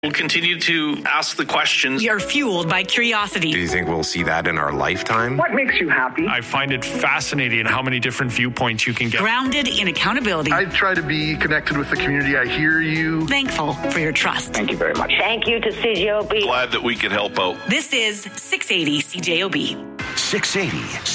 We'll continue to ask the questions. You're fueled by curiosity. Do you think we'll see that in our lifetime? What makes you happy? I find it fascinating how many different viewpoints you can get. Grounded in accountability. I try to be connected with the community. I hear you. Thankful for your trust. Thank you very much. Thank you to CJOB. Glad that we could help out. This is 680 CJOB. 680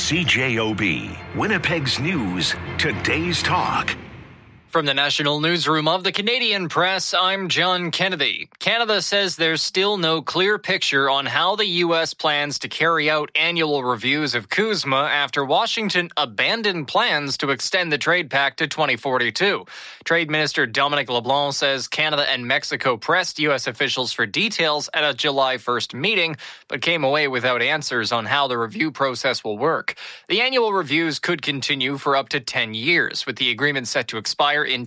CJOB. Winnipeg's news, today's talk. From the National Newsroom of the Canadian Press, I'm John Kennedy. Canada says there's still no clear picture on how the U.S. plans to carry out annual reviews of CUSMA after Washington abandoned plans to extend the trade pact to 2042. Trade Minister Dominic LeBlanc says Canada and Mexico pressed U.S. officials for details at a July 1st meeting, but came away without answers on how the review process will work. The annual reviews could continue for up to 10 years, with the agreement set to expire in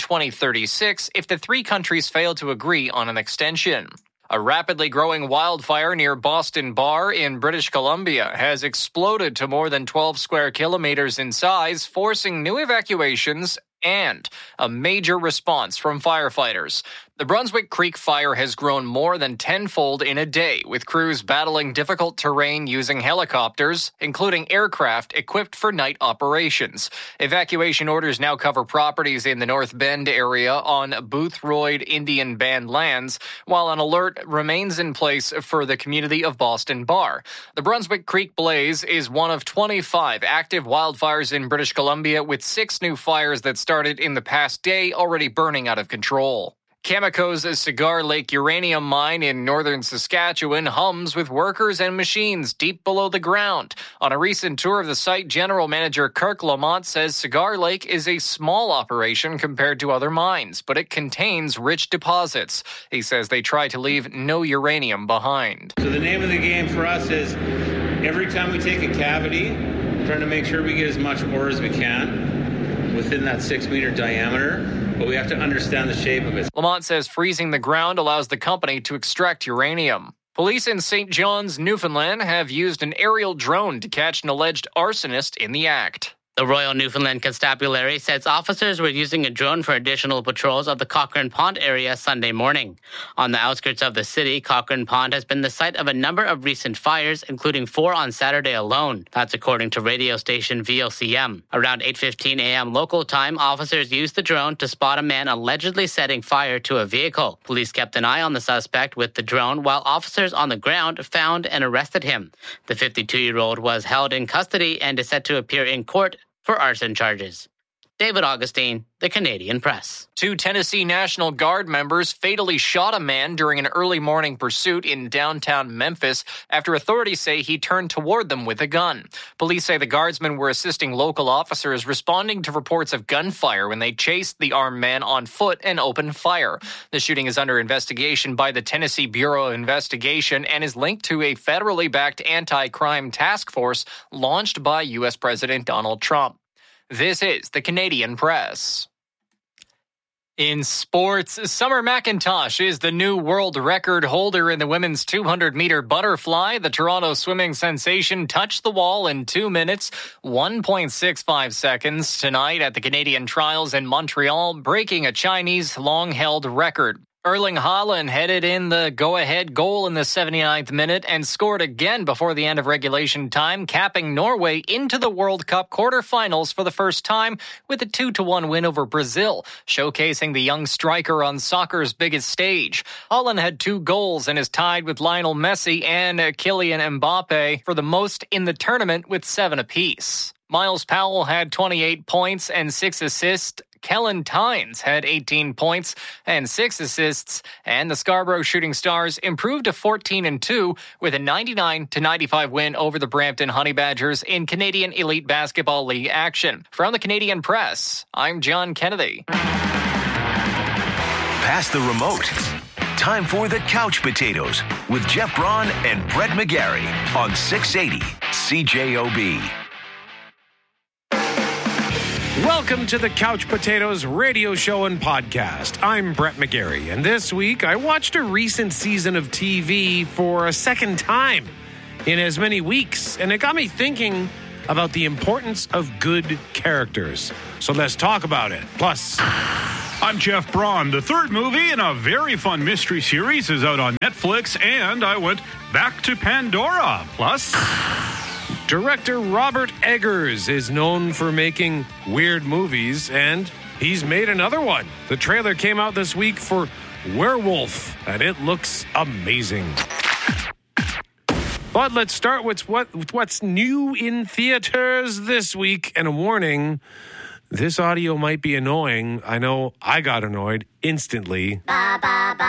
2036 if the three countries fail to agree on an extension. A rapidly growing wildfire near Boston Bar in British Columbia has exploded to more than 12 square kilometers in size, forcing new evacuations and a major response from firefighters. The Brunswick Creek fire has grown more than tenfold in a day, with crews battling difficult terrain using helicopters, including aircraft equipped for night operations. Evacuation orders now cover properties in the North Bend area on Boothroyd Indian Band lands, while an alert remains in place for the community of Boston Bar. The Brunswick Creek blaze is one of 25 active wildfires in British Columbia, with 6 new fires that started in the past day already burning out of control. Cameco's Cigar Lake uranium mine in northern Saskatchewan hums with workers and machines deep below the ground. On a recent tour of the site, General Manager Kirk Lamont says Cigar Lake is a small operation compared to other mines, but it contains rich deposits. He says they try to leave no uranium behind. So the name of the game for us is every time we take a cavity, trying to make sure we get as much ore as we can within that 6-meter diameter. But we have to understand the shape of it. Lamont says freezing the ground allows the company to extract uranium. Police in St. John's, Newfoundland, have used an aerial drone to catch an alleged arsonist in the act. The Royal Newfoundland Constabulary says officers were using a drone for additional patrols of the Cochrane Pond area Sunday morning. On the outskirts of the city, Cochrane Pond has been the site of a number of recent fires, including 4 on Saturday alone. That's according to radio station VOCM. Around 8:15 a.m. local time, officers used the drone to spot a man allegedly setting fire to a vehicle. Police kept an eye on the suspect with the drone, while officers on the ground found and arrested him. The 52-year-old was held in custody and is set to appear in court for arson charges. David Augustine, the Canadian Press. 2 Tennessee National Guard members fatally shot a man during an early morning pursuit in downtown Memphis after authorities say he turned toward them with a gun. Police say the guardsmen were assisting local officers responding to reports of gunfire when they chased the armed man on foot and opened fire. The shooting is under investigation by the Tennessee Bureau of Investigation and is linked to a federally backed anti-crime task force launched by U.S. President Donald Trump. This is the Canadian Press. In sports, Summer McIntosh is the new world record holder in the women's 200-meter butterfly. The Toronto swimming sensation touched the wall in 2 minutes, 1.65 seconds tonight at the Canadian Trials in Montreal, breaking a Chinese long-held record. Erling Haaland headed in the go-ahead goal in the 79th minute and scored again before the end of regulation time, capping Norway into the World Cup quarterfinals for the first time with a 2-1 win over Brazil, showcasing the young striker on soccer's biggest stage. Haaland had 2 goals and is tied with Lionel Messi and Kylian Mbappe for the most in the tournament with 7 apiece. Miles Powell had 28 points and 6 assists. Kellen Tynes had 18 points and 6 assists, and the Scarborough Shooting Stars improved to 14-2 with a 99-95 win over the Brampton Honey Badgers in Canadian Elite Basketball League action. From the Canadian Press, I'm John Kennedy. Pass the remote. Time for the Couch Potatoes with Jeff Braun and Brett McGarry on 680 CJOB. Welcome to the Couch Potatoes radio show and podcast. I'm Brett McGarry, and this week I watched a recent season of TV for a second time in as many weeks, and it got me thinking about the importance of good characters. So let's talk about it. Plus, I'm Jeff Braun. The third movie in a very fun mystery series is out on Netflix, and I went back to Pandora. Plus, director Robert Eggers is known for making weird movies, and he's made another one. The trailer came out this week for Werewolf, and it looks amazing. But let's start with what's new in theaters this week. And a warning, this audio might be annoying. I know I got annoyed instantly. Shut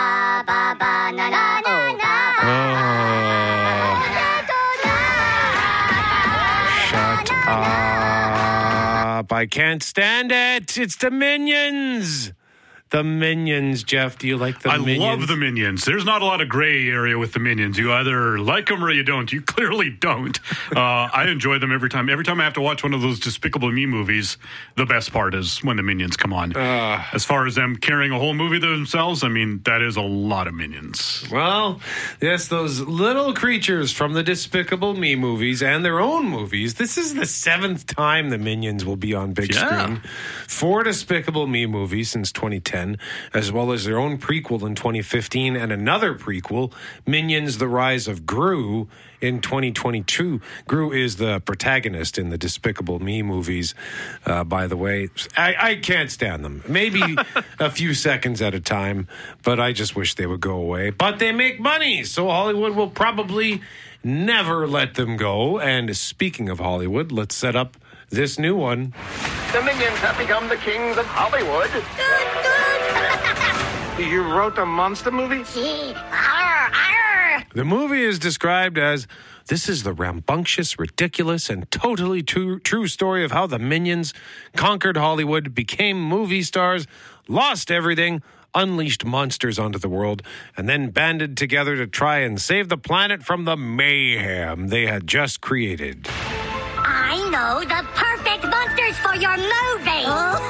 up. I can't stand it. It's the Minions. The Minions, Jeff. Do you like the Minions? I love the Minions. There's not a lot of gray area with the Minions. You either like them or you don't. You clearly don't. I enjoy them every time. Every time I have to watch one of those Despicable Me movies, the best part is when the Minions come on. As far as them carrying a whole movie themselves, I mean, that is a lot of Minions. Well, yes, those little creatures from the Despicable Me movies and their own movies. This is the 7th time the Minions will be on big screen. 4 Despicable Me movies since 2010. As well as their own prequel in 2015 and another prequel, Minions: The Rise of Gru, in 2022. Gru is the protagonist in the Despicable Me movies, by the way. I can't stand them. Maybe a few seconds at a time, but I just wish they would go away. But they make money, so Hollywood will probably never let them go. And speaking of Hollywood, let's set up this new one. The Minions have become the kings of Hollywood. You wrote the monster movie? The movie is described as, this is the rambunctious, ridiculous, and totally true story of how the Minions conquered Hollywood, became movie stars, lost everything, unleashed monsters onto the world, and then banded together to try and save the planet from the mayhem they had just created. I know the perfect monsters for your movie.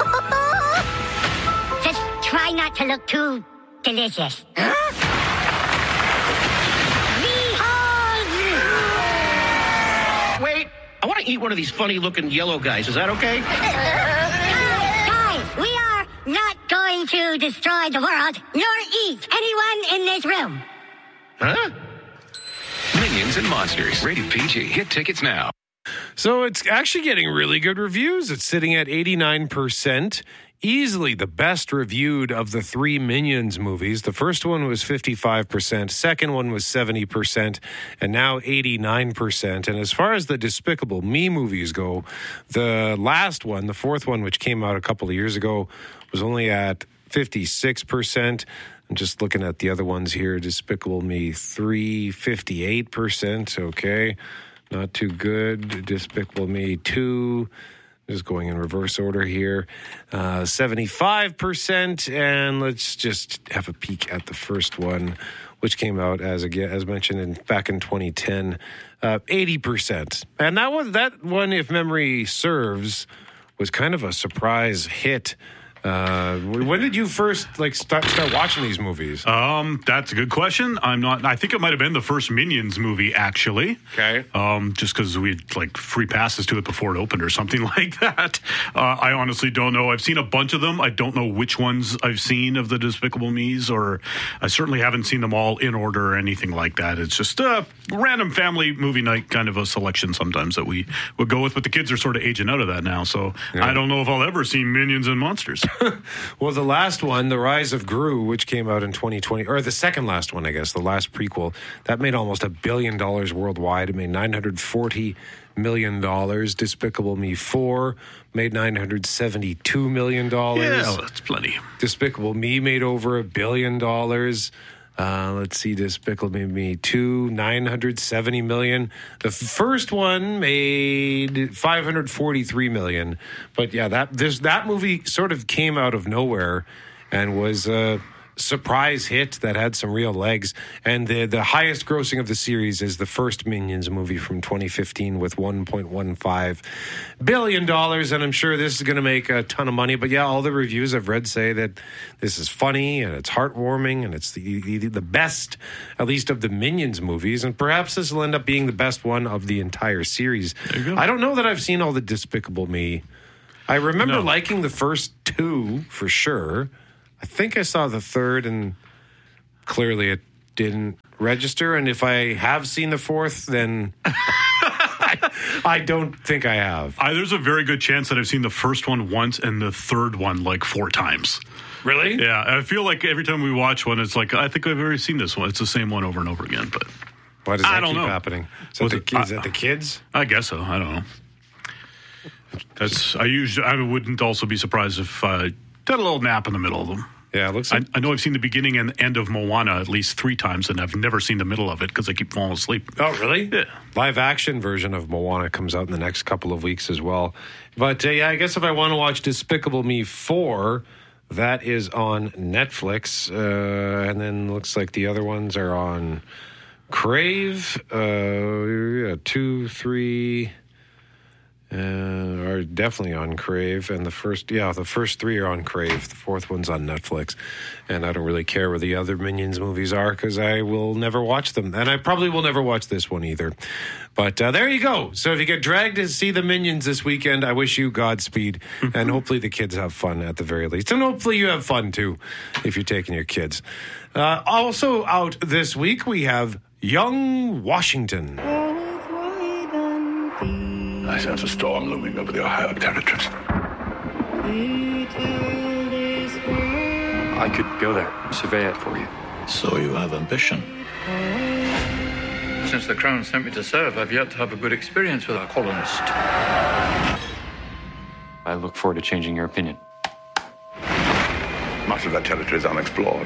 Just try not to look too delicious. Wait, I want to eat one of these funny-looking yellow guys. Is that okay? Guys, we are not going to destroy the world, nor eat anyone in this room. Huh? Minions and Monsters. Rated PG. Hit tickets now. So it's actually getting really good reviews. It's sitting at 89%. Easily the best reviewed of the 3 Minions movies. The first one was 55%, second one was 70%, and now 89%. And as far as the Despicable Me movies go, the last one, the fourth one, which came out a couple of years ago, was only at 56%. I'm just looking at the other ones here. Despicable Me 3, 58%. Okay, not too good. Despicable Me 2... just going in reverse order here, 75%, and let's just have a peek at the first one, which came out as mentioned back in 2010, 80%, and that one, if memory serves, was kind of a surprise hit. When did you first start watching these movies? That's a good question. I think it might have been the first Minions movie, actually. Okay. Just because we had free passes to it before it opened or something like that. I honestly don't know. I've seen a bunch of them. I don't know which ones I've seen of the Despicable Me's, or I certainly haven't seen them all in order or anything like that. It's just a random family movie night kind of a selection sometimes that we would go with, but the kids are sort of aging out of that now, so yeah. I don't know if I'll ever see Minions and Monsters. Well, the last one, The Rise of Gru, which came out in 2020, or the second last one, I guess, the last prequel, that made almost $1 billion worldwide. It made $940 million. Despicable Me 4 made $972 million. Yeah, that's plenty. Despicable Me made over $1 billion. Let's see, Despicable Me 2, $970 million. The first one made $543 million. But yeah, that movie sort of came out of nowhere and was a surprise hit that had some real legs. And the highest grossing of the series is the first Minions movie from 2015 with $1.15 billion. And I'm sure this is going to make a ton of money. But yeah, all the reviews I've read say that this is funny and it's heartwarming and it's the best, at least of the Minions movies. And perhaps this will end up being the best one of the entire series. There you go. I don't know that I've seen all the Despicable Me. I remember liking the first 2 for sure. I think I saw the third, and clearly it didn't register. And if I have seen the fourth, then I don't think I have. There's a very good chance that I've seen the first one once and the third one like 4 times. Really? Yeah, I feel like every time we watch one, it's like, I think I've already seen this one. It's the same one over and over again, but why does that keep happening? Is that the kids? I guess so. I don't know. I wouldn't also be surprised if I did a little nap in the middle of them. Yeah, it looks like... I know I've seen the beginning and end of Moana at least 3 times, and I've never seen the middle of it because I keep falling asleep. Oh, really? Yeah. Live action version of Moana comes out in the next couple of weeks as well. But yeah, I guess if I want to watch Despicable Me 4, that is on Netflix. And then looks like the other ones are on Crave. 2, 3... are definitely on Crave, and the first 3 are on Crave. The fourth one's on Netflix, and I don't really care where the other Minions movies are because I will never watch them, and I probably will never watch this one either. But there you go. So if you get dragged to see the Minions this weekend, I wish you Godspeed, and hopefully the kids have fun at the very least, and hopefully you have fun too if you're taking your kids. Also out this week we have Young Washington. I sense a storm looming over the Ohio territories. I could go there, survey it for you. So you have ambition. Since the Crown sent me to serve, I've yet to have a good experience with a colonist. I look forward to changing your opinion. Much of that territory is unexplored.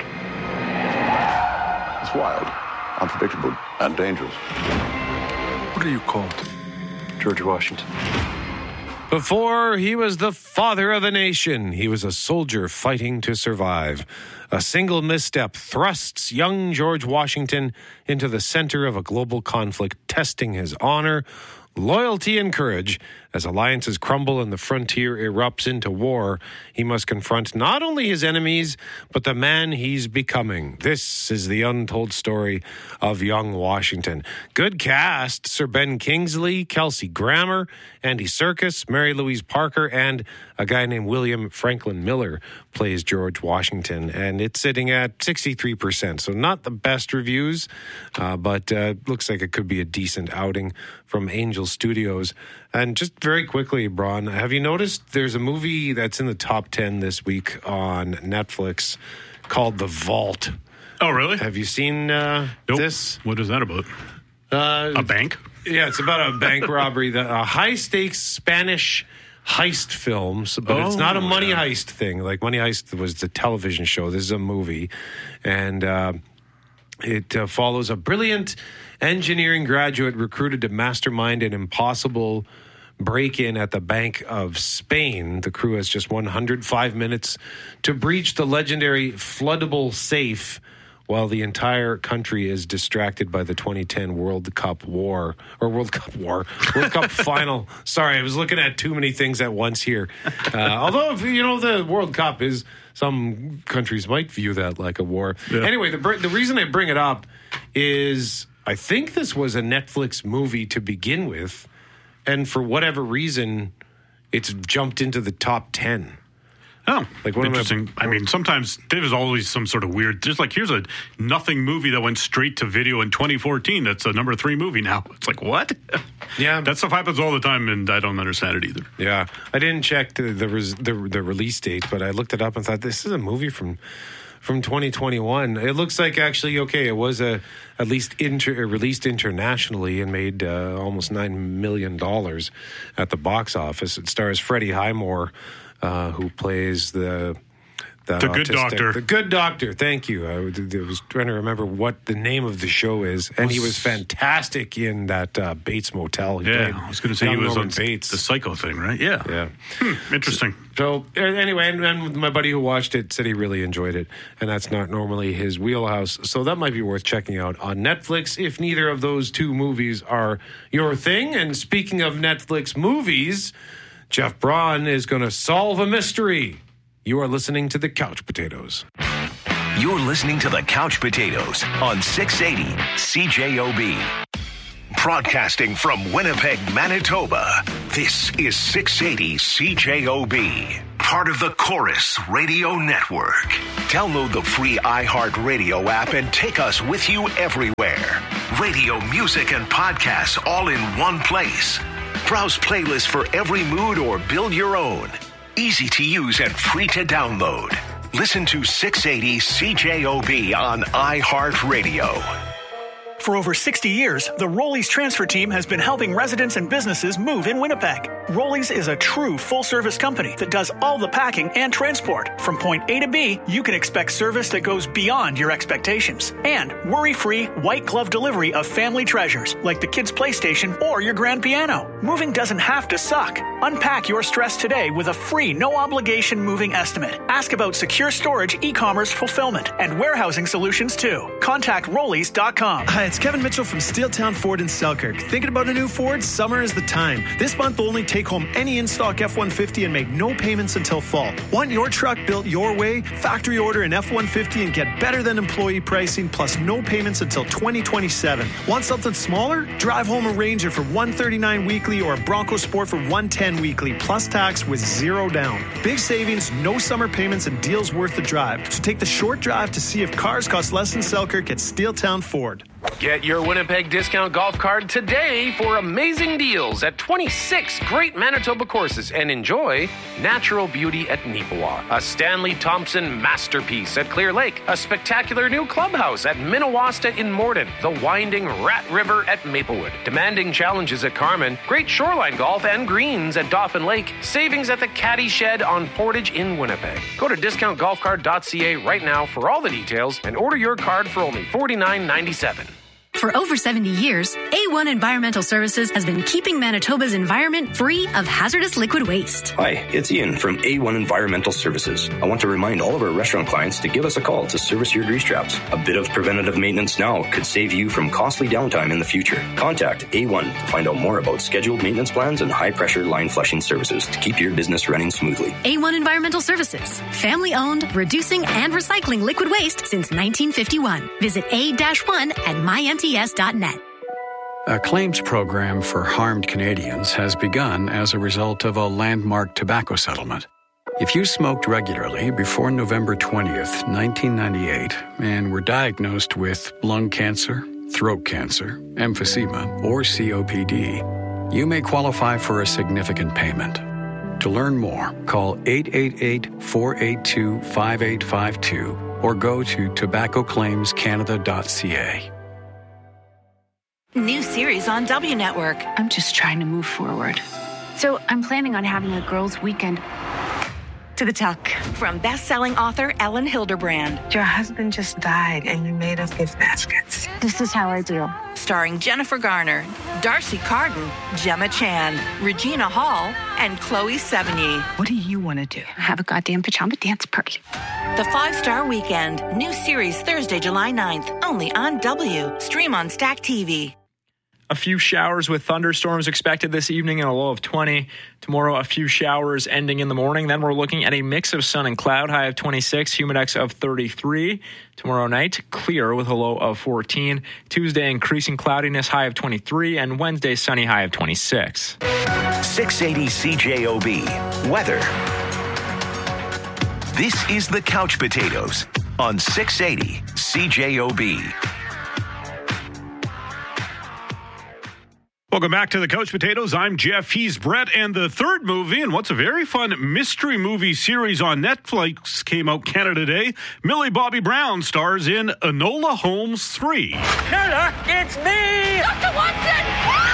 It's wild, unpredictable, and dangerous. What are you called? George Washington. Before he was the father of a nation, he was a soldier fighting to survive. A single misstep thrusts young George Washington into the center of a global conflict, testing his honor, loyalty, and courage. As alliances crumble and the frontier erupts into war, he must confront not only his enemies, but the man he's becoming. This is the untold story of young Washington. Good cast: Sir Ben Kingsley, Kelsey Grammer, Andy Serkis, Mary Louise Parker, and a guy named William Franklin Miller plays George Washington. And it's sitting at 63%, so not the best reviews, but looks like it could be a decent outing from Angel Studios. And just very quickly, Braun, have you noticed there's a movie that's in the top 10 this week on Netflix called The Vault? Oh, really? Have you seen this? What is that about? A bank? Yeah, it's about a bank robbery, a high-stakes Spanish heist film, but it's not a Money Heist thing. Like Money Heist was the television show. This is a movie. And it follows a brilliant engineering graduate recruited to mastermind an impossible break-in at the Bank of Spain. The crew has just 105 minutes to breach the legendary floodable safe while the entire country is distracted by the 2010 World Cup final. Sorry, I was looking at too many things at once here. Although, the World Cup is, some countries might view that like a war. Yeah. Anyway, the reason I bring it up is I think this was a Netflix movie to begin with, and for whatever reason, it's jumped into the top 10. Oh, like interesting. I mean, sometimes there's always some sort of weird. There's like, here's a nothing movie that went straight to video in 2014. That's a number 3 movie now. It's like, what? Yeah, that stuff happens all the time, and I don't understand it either. Yeah, I didn't check the release date, but I looked it up and thought this is a movie from 2021. It looks like actually it was at least released internationally and made almost $9 million at the box office. It stars Freddie Highmore, who plays the good doctor. The good doctor. Thank you. I was trying to remember what the name of the show is, and he was fantastic in that Bates Motel. I was going to say he was on Bates, the Psycho thing, right? Yeah. Interesting. So anyway, and my buddy who watched it said he really enjoyed it, and that's not normally his wheelhouse. So that might be worth checking out on Netflix if neither of those 2 movies are your thing. And speaking of Netflix movies, Jeff Braun is going to solve a mystery. You are listening to The Couch Potatoes. You're listening to The Couch Potatoes on 680 CJOB. Broadcasting from Winnipeg, Manitoba, this is 680 CJOB. part of the Chorus Radio Network. Download the free iHeartRadio app and take us with you everywhere. Radio, music, and podcasts all in one place. Browse playlists for every mood or build your own. Easy to use and free to download. Listen to 680 CJOB on iHeartRadio. For over 60 years, the Rollies transfer team has been helping residents and businesses move in Winnipeg. Rollies is a true full-service company that does all the packing and transport. From point A to B, you can expect service that goes beyond your expectations. And worry-free, white-glove delivery of family treasures, like the kids' PlayStation or your grand piano. Moving doesn't have to suck. Unpack your stress today with a free, no-obligation moving estimate. Ask about secure storage, e-commerce fulfillment, and warehousing solutions, too. Contact Rollies.com. Hi, it's Kevin Mitchell from Steeltown Ford in Selkirk. Thinking about a new Ford? Summer is the time. This month, only take home any in-stock F-150 and make no payments until fall. Want your truck built your way? Factory order an F-150 and get better than employee pricing plus no payments until 2027. Want something smaller? Drive home a Ranger for $139 weekly or a Bronco Sport for $110 weekly plus tax with zero down. Big savings, no summer payments, and deals worth the drive. So take the short drive to see if cars cost less in Selkirk at Steeltown Ford. Get your Winnipeg discount golf card today for amazing deals at 26 great Manitoba courses and enjoy natural beauty at Neepawa, a Stanley Thompson masterpiece at Clear Lake, a spectacular new clubhouse at Minnewasta in Morden, the winding Rat River at Maplewood, demanding challenges at Carmen, great shoreline golf and greens at Dauphin Lake, savings at the Caddy Shed on Portage in Winnipeg. Go to discountgolfcard.ca right now for all the details and order your card for only $49.97. For over 70 years, A1 Environmental Services has been keeping Manitoba's environment free of hazardous liquid waste. Hi, it's Ian from A1 Environmental Services. I want to remind all of our restaurant clients to give us a call to service your grease traps. A bit of preventative maintenance now could save you from costly downtime in the future. Contact A1 to find out more about scheduled maintenance plans and high-pressure line flushing services to keep your business running smoothly. A1 Environmental Services, family-owned, reducing and recycling liquid waste since 1951. Visit A-1 at mymts.net. A claims program for harmed Canadians has begun as a result of a landmark tobacco settlement. If you smoked regularly before November 20th, 1998, and were diagnosed with lung cancer, throat cancer, emphysema, or COPD, you may qualify for a significant payment. To learn more, call 888-482-5852 or go to tobaccoclaimscanada.ca. New series on W Network. I'm just trying to move forward. So I'm planning on having a girls' weekend. To the tuck. From best-selling author Ellen Hilderbrand. Your husband just died and you made us gift baskets. This is how I do. Starring Jennifer Garner, Darcy Carden, Gemma Chan, Regina Hall, and Chloe Sevigny. What do you want to do? Have a goddamn pajama dance party. The 5-Star Weekend. New series Thursday, July 9th. Only on W. Stream on Stack TV. A few showers with thunderstorms expected this evening and a low of 20. Tomorrow, a few showers ending in the morning. Then we're looking at a mix of sun and cloud, high of 26, humidex of 33. Tomorrow night, clear with a low of 14. Tuesday, increasing cloudiness, high of 23. And Wednesday, sunny, high of 26. 680 CJOB. Weather. This is the Couch Potatoes on 680 CJOB. Welcome back to the Couch Potatoes. I'm Jeff. He's Brett. And the third movie, and what's a very fun mystery movie series on Netflix, came out Canada Day. Millie Bobby Brown stars in Enola Holmes 3. Sherlock, it's me! Dr. Watson!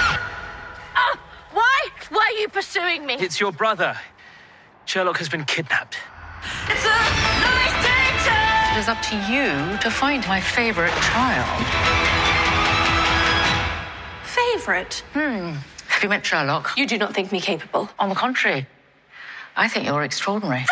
Why? Why are you pursuing me? It's your brother. Sherlock has been kidnapped. It's a nice day to... It is up to you to find my favorite child. Favorite? Have you met Sherlock? You do not think me capable? On the contrary, I think you're extraordinary.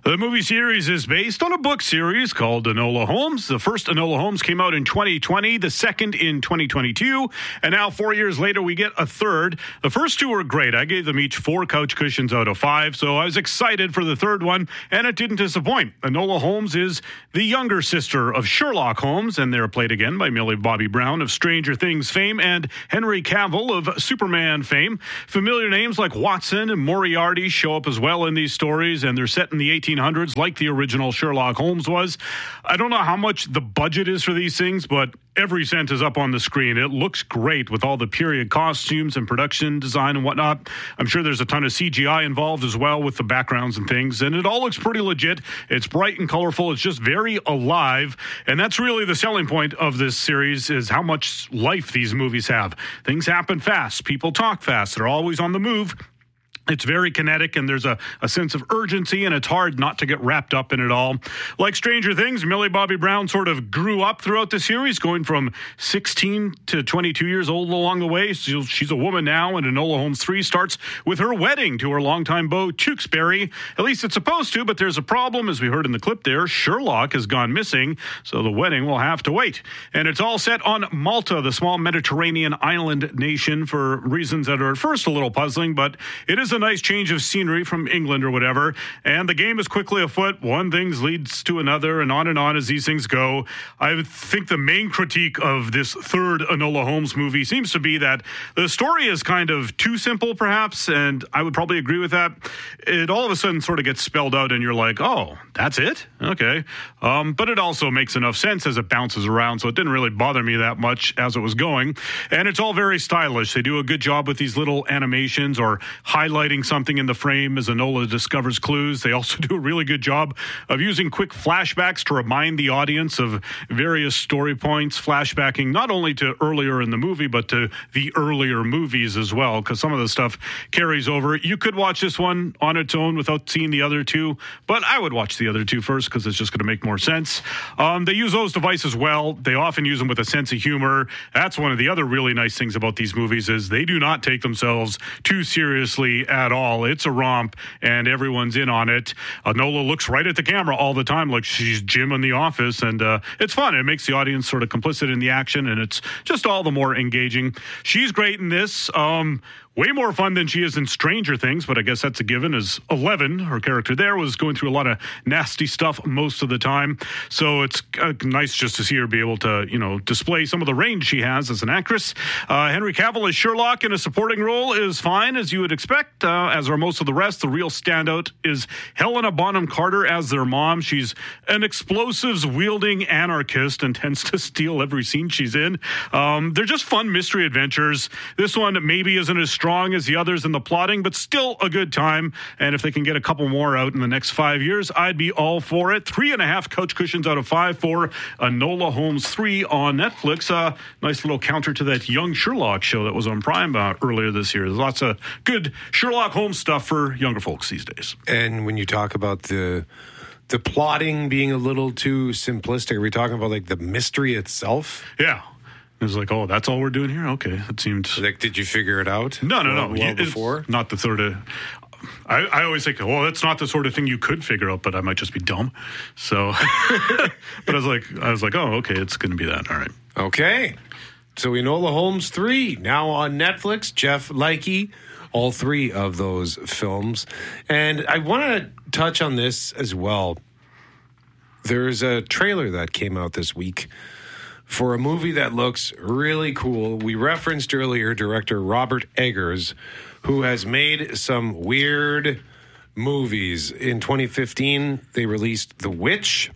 The movie series is based on a book series called Enola Holmes. The first Enola Holmes came out in 2020, the second in 2022, and now 4 years later we get a third. The first two were great. I gave them each 4 couch cushions out of 5, so I was excited for the third one, and it didn't disappoint. Enola Holmes is the younger sister of Sherlock Holmes, and they're played again by Millie Bobby Brown of Stranger Things fame and Henry Cavill of Superman fame. Familiar names like Watson and Moriarty show up as well in these stories, and they're set in the 1800s like the original Sherlock Holmes was. I don't know how much the budget is for these things, but every cent is up on the screen. It looks great with all the period costumes and production design and whatnot. I'm sure there's a ton of CGI involved as well with the backgrounds and things, and it all looks pretty legit. It's bright and colorful. It's just very alive, and that's really the selling point of this series is how much life these movies have. Things happen fast. People talk fast. They're always on the move. It's very kinetic, and there's a sense of urgency, and it's hard not to get wrapped up in it all. Like Stranger Things, Millie Bobby Brown sort of grew up throughout the series, going from 16 to 22 years old along the way. So she's a woman now, and Enola Holmes 3 starts with her wedding to her longtime beau, Tewksbury. At least it's supposed to, but there's a problem, as we heard in the clip there. Sherlock has gone missing, so the wedding will have to wait. And it's all set on Malta, the small Mediterranean island nation, for reasons that are at first a little puzzling, but it is a nice change of scenery from England or whatever, and the game is quickly afoot. One thing leads to another, and on as these things go. I think the main critique of this third Enola Holmes movie seems to be that the story is kind of too simple, perhaps, and I would probably agree with that. It all of a sudden sort of gets spelled out, and you're like, oh, that's it? Okay. But it also makes enough sense as it bounces around, so it didn't really bother me that much as it was going. And it's all very stylish. They do a good job with these little animations or highlighting something in the frame as Enola discovers clues. They also do a really good job of using quick flashbacks to remind the audience of various story points, flashbacking not only to earlier in the movie, but to the earlier movies as well, because some of the stuff carries over. You could watch this one on its own without seeing the other two, but I would watch the other two first because it's just going to make more sense. They use those devices well. They often use them with a sense of humor. That's one of the other really nice things about these movies is they do not take themselves too seriously at all. It's a romp, and everyone's in on it. Enola looks right at the camera all the time like she's Jim in The Office, and it's fun. It makes the audience sort of complicit in the action, and it's just all the more engaging. She's great in this. Way more fun than she is in Stranger Things, but I guess that's a given, as Eleven, her character there, was going through a lot of nasty stuff most of the time. So it's nice just to see her be able to, display some of the range she has as an actress. Henry Cavill as Sherlock in a supporting role is fine, as you would expect, as are most of the rest. The real standout is Helena Bonham Carter as their mom. She's an explosives-wielding anarchist and tends to steal every scene she's in. They're just fun mystery adventures. This one maybe isn't as strong as the others in the plotting, but still a good time. And if they can get a couple more out in the next 5 years, I'd be all for it. 3.5 couch cushions out of 5 for Enola Holmes 3 on Netflix. Nice little counter to that Young Sherlock show that was on Prime earlier this year. There's lots of good Sherlock Holmes stuff for younger folks these days. And when you talk about the plotting being a little too simplistic, are we talking about like the mystery itself? Yeah. It was like, oh, that's all we're doing here? Okay, that seemed... Like, did you figure it out? No. Well before? Not the sort of... I always think, well, that's not the sort of thing you could figure out, but I might just be dumb. So, but I was like, oh, okay, it's going to be that. All right. Okay. So Enola Holmes 3, now on Netflix. Jeff Likey, all 3 of those films. And I want to touch on this as well. There's a trailer that came out this week for a movie that looks really cool. We referenced earlier director Robert Eggers, who has made some weird movies. In 2015, they released The Witch,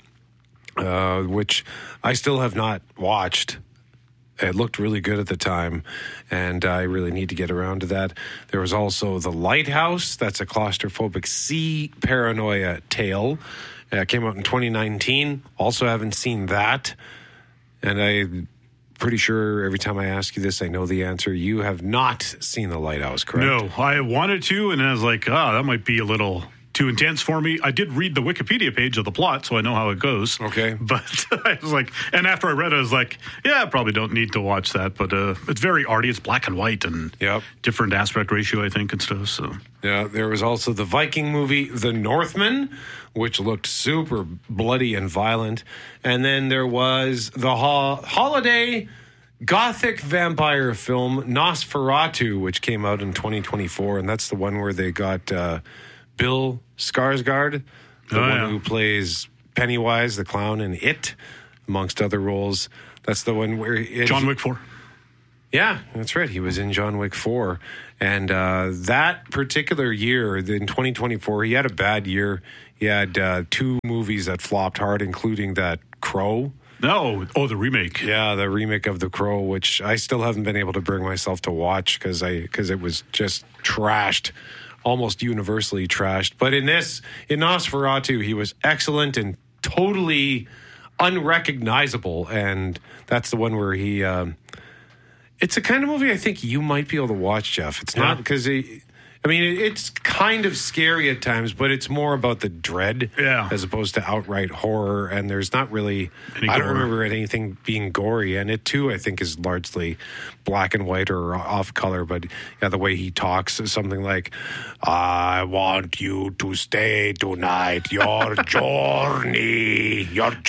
which I still have not watched. It looked really good at the time, and I really need to get around to that. There was also The Lighthouse. That's a claustrophobic sea paranoia tale. It came out in 2019. Also haven't seen that. And I'm pretty sure every time I ask you this, I know the answer. You have not seen The Lighthouse, correct? No, I wanted to, and I was like, that might be a little too intense for me. I did read the Wikipedia page of the plot, so I know how it goes. Okay. But I was like, and after I read it, I was like, yeah, I probably don't need to watch that. But it's very arty. It's black and white and different aspect ratio, I think, and stuff. So yeah, there was also the Viking movie, The Northman, which looked super bloody and violent. And then there was the holiday Gothic vampire film Nosferatu, which came out in 2024, and that's the one where they got Bill Skarsgård, the one who plays Pennywise the clown in It, amongst other roles. That's the one where John Wick 4. Yeah, that's right. He was in John Wick 4, and that particular year in 2024, he had a bad year. He had 2 movies that flopped hard, including that Crow. No. Oh, the remake. Yeah, the remake of The Crow, which I still haven't been able to bring myself to watch because it was just trashed, almost universally trashed. But in Nosferatu, he was excellent and totally unrecognizable. And that's the one where he... it's a kind of movie I think you might be able to watch, Jeff. It's not because... it's kind of scary at times, but it's more about the dread as opposed to outright horror. And there's not really, I don't remember anything being gory. And it too, I think, is largely black and white or off color. But the way he talks is something like, I want you to stay tonight. Your journey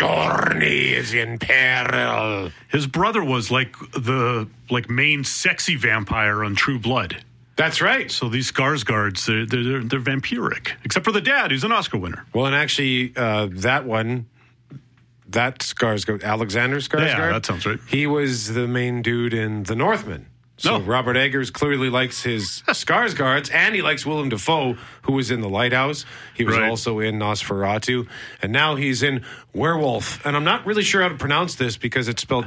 is in peril. His brother was like the main sexy vampire on True Blood. That's right. So these Skarsgårds, they're vampiric, except for the dad, who's an Oscar winner. Well, and actually, that Skarsgård, Alexander Skarsgård, yeah, that sounds right. He was the main dude in The Northman. So Robert Eggers clearly likes his Skarsgårds, and he likes Willem Dafoe, who was in The Lighthouse. He was also in Nosferatu, and now he's in Werewolf. And I'm not really sure how to pronounce this because it's spelled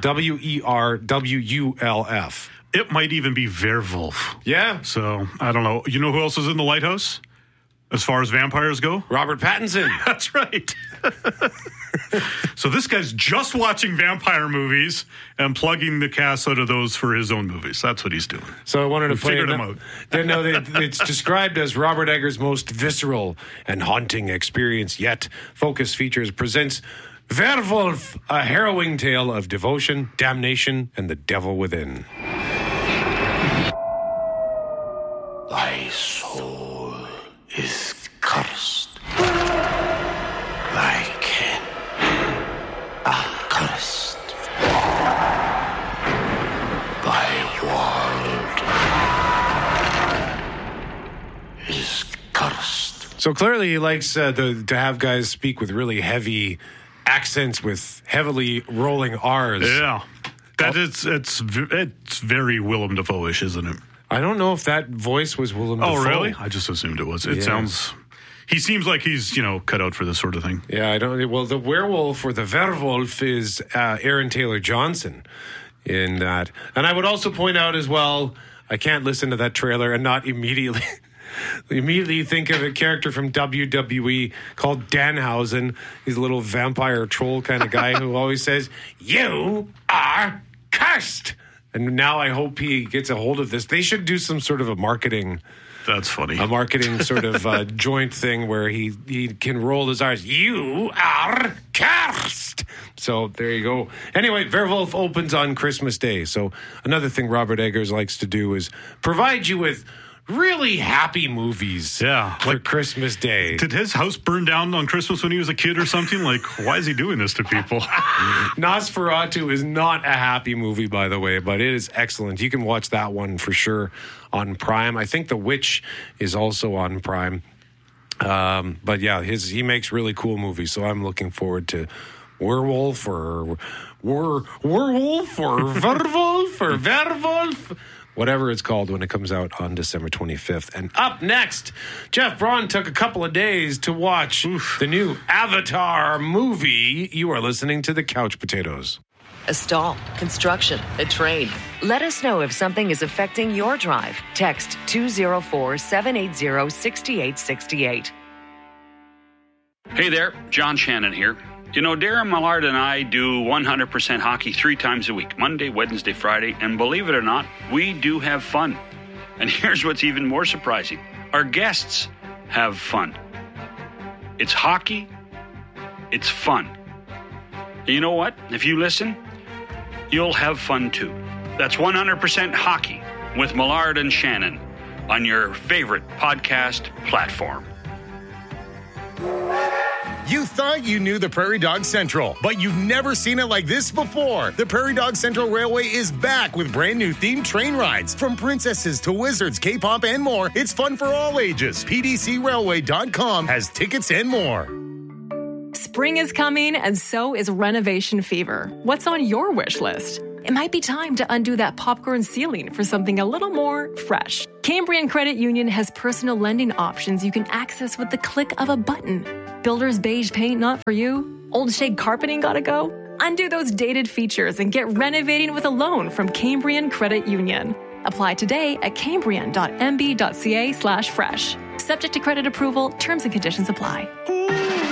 Werwulf. It might even be Werewolf. Yeah. So, I don't know. You know who else is in The Lighthouse? As far as vampires go? Robert Pattinson. That's right. So this guy's just watching vampire movies and plugging the cast out of those for his own movies. That's what he's doing. So I wanted to figure him out. It's described as Robert Eggers' most visceral and haunting experience yet. Focus Features presents Werewolf, a harrowing tale of devotion, damnation, and the devil within. Thy soul is cursed. Thy kin are cursed. Thy world is cursed. So clearly he likes to have guys speak with really heavy accents with heavily rolling R's. Yeah. It's very Willem Dafoe-ish, isn't it? I don't know if that voice was Willem Dafoe. Oh, really? I just assumed it was. It sounds... He seems like he's, cut out for this sort of thing. Yeah, I don't... Well, the werewolf or the Werewolf is Aaron Taylor Johnson in that. And I would also point out as well, I can't listen to that trailer and not immediately think of a character from WWE called Danhausen. He's a little vampire troll kind of guy who always says, "You are cursed." And now I hope he gets a hold of this. They should do some sort of a marketing... That's funny. A marketing sort of joint thing where he can roll his R's. You are cursed. So there you go. Anyway, Werewolf opens on Christmas Day. So another thing Robert Eggers likes to do is provide you with really happy movies for Christmas Day. Did his house burn down on Christmas when he was a kid or something? Like, why is he doing this to people? Nosferatu is not a happy movie, by the way, but it is excellent. You can watch that one for sure on Prime. I think The Witch is also on Prime. But yeah, he makes really cool movies, so I'm looking forward to Werewolf or Werewolf or Werewolf. Whatever it's called when it comes out on December 25th. And up next, Jeff Braun took a couple of days to watch the new Avatar movie. You are listening to The Couch Potatoes. A stall, construction, a trade. Let us know if something is affecting your drive. Text 204-780-6868. Hey there, John Shannon here. You know, Darren Millard and I do 100% hockey 3 times a week, Monday, Wednesday, Friday, and believe it or not, we do have fun. And here's what's even more surprising. Our guests have fun. It's hockey. It's fun. And you know what? If you listen, you'll have fun too. That's 100% Hockey with Millard and Shannon on your favorite podcast platform. You thought you knew the Prairie Dog Central, but you've never seen it like this before. The Prairie Dog Central Railway is back with brand new themed train rides. From princesses to wizards, K-pop, and more, it's fun for all ages. PDCRailway.com has tickets and more. Spring is coming, and so is renovation fever. What's on your wish list? It might be time to undo that popcorn ceiling for something a little more fresh. Cambrian Credit Union has personal lending options you can access with the click of a button. Builder's beige paint not for you? Old shade carpeting gotta go? Undo those dated features and get renovating with a loan from Cambrian Credit Union. Apply today at cambrian.mb.ca/fresh. Subject to credit approval, terms and conditions apply.